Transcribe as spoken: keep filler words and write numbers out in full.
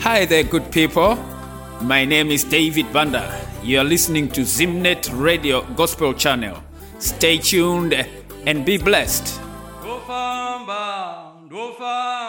Hi there, good people. My name is David Banda. You are listening to Zimnet Radio Gospel Channel. Stay tuned and be blessed.